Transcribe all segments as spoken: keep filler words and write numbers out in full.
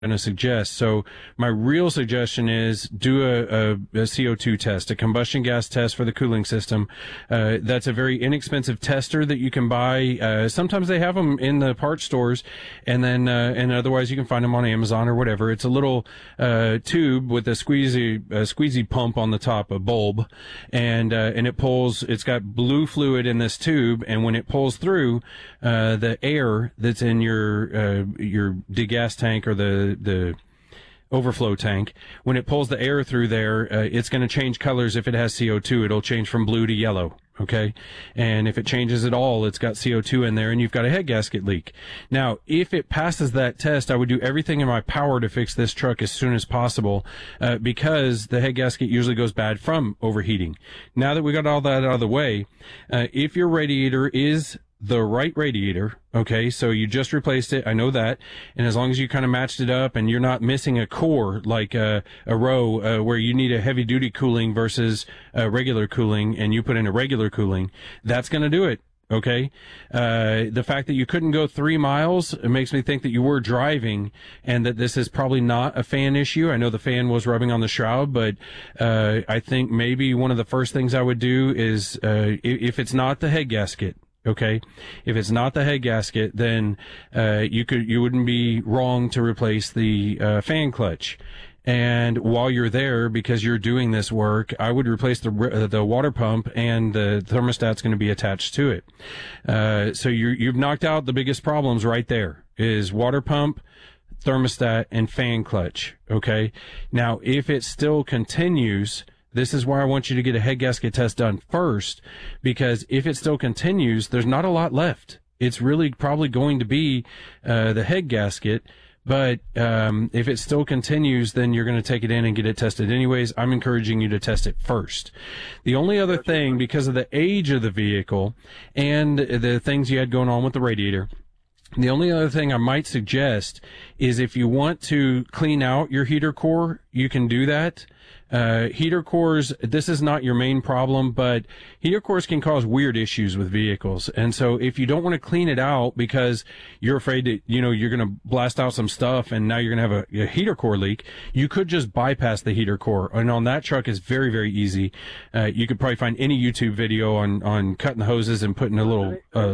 going to suggest. So my real suggestion is do a, a, a C O two test, a combustion gas test for the cooling system. Uh, that's a very inexpensive tester that you can buy. Uh, sometimes they have them in the parts stores, and then uh, and otherwise you can find them on Amazon or whatever. It's a little uh, tube with a squeezy a squeezy pump on the top, a bulb, and uh, and it pulls. It's got blue fluid in this tube, and when it pulls through, uh, the air that's in your uh, your degas tank or the the overflow tank, when it pulls the air through there, uh, it's going to change colors. If it has C O two, it'll change from blue to yellow. Okay. And if it changes at all, it's got C O two in there and you've got a head gasket leak. Now, if it passes that test, I would do everything in my power to fix this truck as soon as possible, uh, because the head gasket usually goes bad from overheating. Now that we got all that out of the way, uh, if your radiator is the right radiator, okay, so you just replaced it, I know that, and as long as you kind of matched it up and you're not missing a core like a, a row uh, where you need a heavy duty cooling versus a regular cooling, and you put in a regular cooling, that's going to do it. Okay. Uh, the fact that you couldn't go three miles, it makes me think that you were driving and that this is probably not a fan issue. I know the fan was rubbing on the shroud, but, uh, I think maybe one of the first things I would do is, uh, if it's not the head gasket, okay, if it's not the head gasket, then uh, you could you wouldn't be wrong to replace the uh, fan clutch. And while you're there, because you're doing this work, I would replace the uh, the water pump, and the thermostat's going to be attached to it. Uh, so you you've knocked out the biggest problems right there: is water pump, thermostat, and fan clutch. Okay, now if it still continues, this is why I want you to get a head gasket test done first, because if it still continues, there's not a lot left. It's really probably going to be uh, the head gasket, but um, if it still continues, then you're going to take it in and get it tested anyways. I'm encouraging you to test it first. The only other thing, because of the age of the vehicle and the things you had going on with the radiator, the only other thing I might suggest is if you want to clean out your heater core, you can do that. Uh, heater cores, this is not your main problem, but heater cores can cause weird issues with vehicles. And so if you don't want to clean it out because you're afraid that, you know, you're going to blast out some stuff and now you're going to have a, a heater core leak, you could just bypass the heater core. And on that truck is very, very easy. Uh, you could probably find any YouTube video on, on cutting the hoses and putting a little, uh,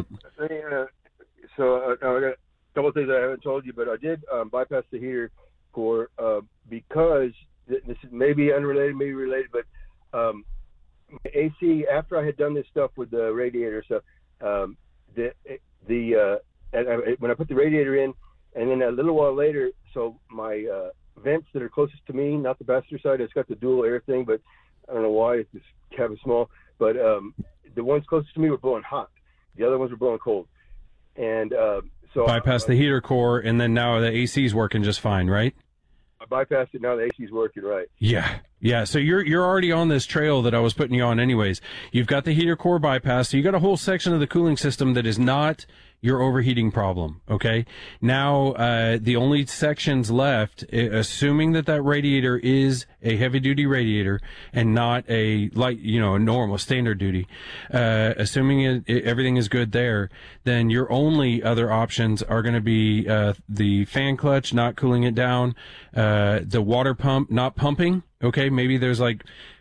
so uh, I got a couple of things I haven't told you, but I did um, bypass the heater core uh, because th- this is maybe unrelated, maybe related, but um, A C, after I had done this stuff with the radiator stuff, um, the the uh, and I, when I put the radiator in, and then a little while later, so my uh, vents that are closest to me, not the passenger side, it's got the dual air thing, but I don't know why, it's this cabin small, but um, the ones closest to me were blowing hot. The other ones were blowing cold. And uh, so bypass uh, the heater core, and then now the A C's working just fine, right? I bypassed it. Now the A C's working right. Yeah, yeah. So you're you're already on this trail that I was putting you on, anyways. You've got the heater core bypass, so you got a whole section of the cooling system that is not your overheating problem. Okay. Now, uh, the only sections left, assuming that that radiator is a heavy duty radiator and not a light, you know, a normal standard duty, uh, assuming it, it, everything is good there, then your only other options are going to be, uh, the fan clutch, not cooling it down, uh, the water pump, not pumping. Okay. Maybe there's like,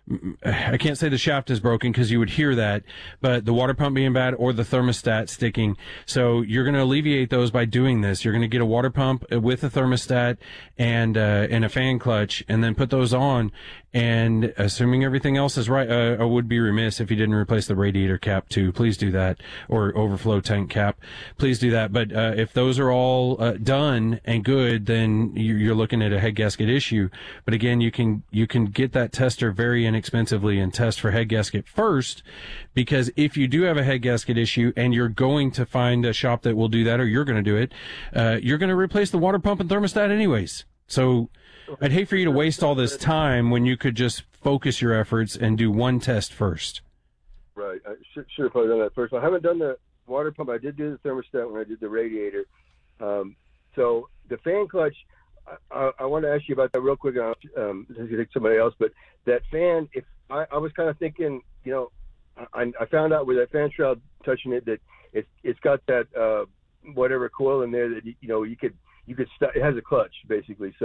I can't say the shaft is broken because you would hear that, but the water pump being bad or the thermostat sticking. So you're going to alleviate those by doing this. You're going to get a water pump with a thermostat and, uh, and a fan clutch, and then put those on. And assuming everything else is right, uh, I would be remiss if you didn't replace the radiator cap too. Please do that, or overflow tank cap. Please do that. But, uh, if those are all, uh, done and good, then you're looking at a head gasket issue. But again, you can, you can get that tester very inexpensively and test for head gasket first, because if you do have a head gasket issue and you're going to find a shop that will do that, or you're going to do it, uh, you're going to replace the water pump and thermostat anyways. So I'd hate for you to waste all this time when you could just focus your efforts and do one test first. Right. I should, should have probably done that first. I haven't done the water pump. I did do the thermostat when I did the radiator. Um, so the fan clutch, I, I, I want to ask you about that real quick. Um, this is somebody else, but that fan, if I, I was kind of thinking, you know, I, I found out with that fan shroud touching it that it's it's got that uh, whatever coil in there that you know you could you could st- it has a clutch basically. So